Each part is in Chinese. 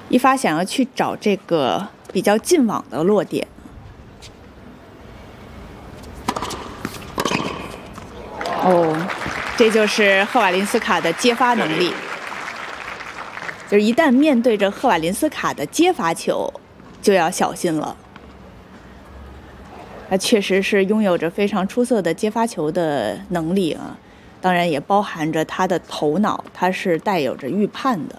一发想要去找这个比较近网的落点。哦，这就是赫瓦林斯卡的接发能力。就是一旦面对着赫瓦林斯卡的接发球，就要小心了。他确实是拥有着非常出色的接发球的能力啊，当然也包含着他的头脑，他是带有着预判的。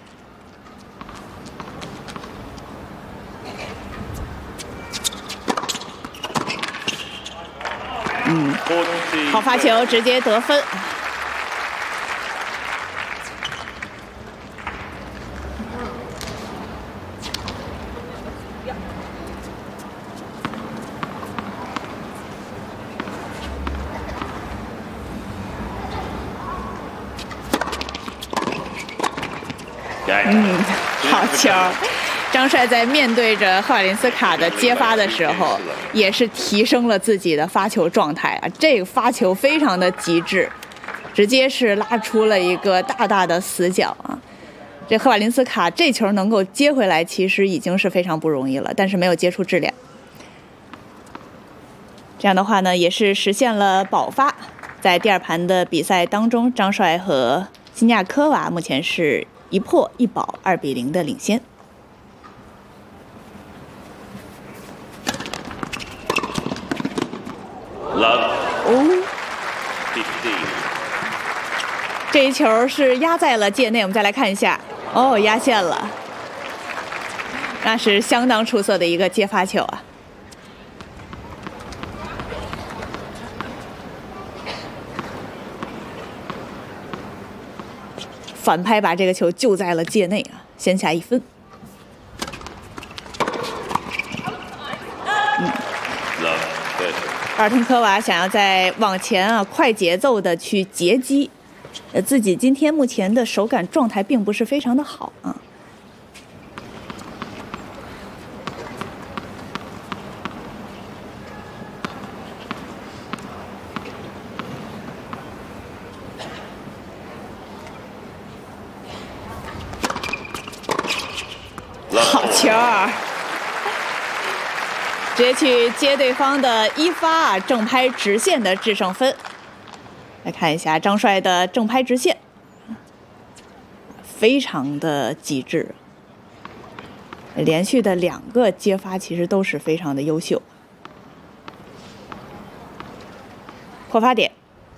好发球，直接得分。好球！张帅在面对着赫瓦林斯卡的接发的时候，也是提升了自己的发球状态啊。这个发球非常的极致，直接是拉出了一个大大的死角啊。这赫瓦林斯卡这球能够接回来，其实已经是非常不容易了，但是没有接出质量。这样的话呢，也是实现了保发。在第二盘的比赛当中，张帅和辛亚科娃目前是1破1保2比0的领先。这一球是压在了界内，我们再来看一下，压线了，那是相当出色的一个接发球啊。反拍把这个球救在了界内啊，先下1分。巴尔滕科娃想要在往前啊快节奏的去截击，自己今天目前的手感状态并不是非常的好啊。好球儿！直接去接对方的一发啊，正拍直线的制胜分。来看一下张帅的正拍直线，非常的极致。连续的2个接发其实都是非常的优秀。破发点。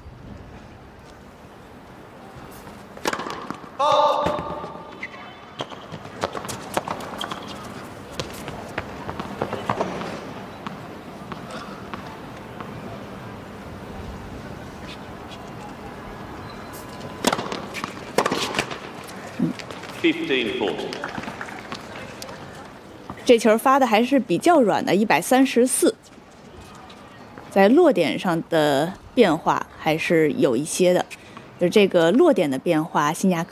这球发的还是比较软的，134，在落点上的变化还是有一些的，就这个落点的变化，辛亚